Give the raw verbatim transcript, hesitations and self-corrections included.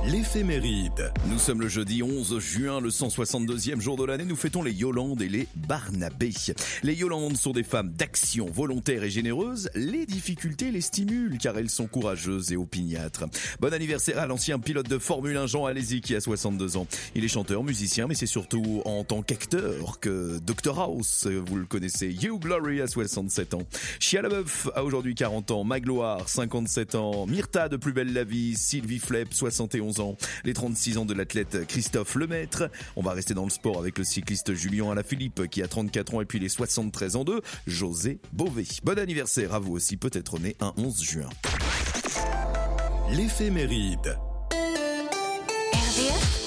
L'éphéméride. Nous sommes le jeudi onze juin, le cent soixante-deuxième jour de l'année. Nous fêtons les Yolandes et les Barnabé. Les Yolandes sont des femmes d'action, volontaires et généreuses. Les difficultés les stimulent car elles sont courageuses et opiniâtres. Bon anniversaire à l'ancien pilote de Formule un Jean Alesi qui a soixante-deux ans. Il est chanteur, musicien, mais c'est surtout en tant qu'acteur que docteur House, vous le connaissez. Hugh Laurie a soixante-sept ans. Shia LaBeouf a aujourd'hui quarante ans. Magloire, cinquante-sept ans. Myrtha de Plus belle la vie. Sylvie Flep, soixante et onze ans. Les trente-six ans de l'athlète Christophe Lemaître. On va rester dans le sport avec le cycliste Julien Alaphilippe qui a trente-quatre ans et puis les soixante-treize ans de José Bové. Bon anniversaire à vous aussi, peut-être né un onze juin. L'éphéméride. R V E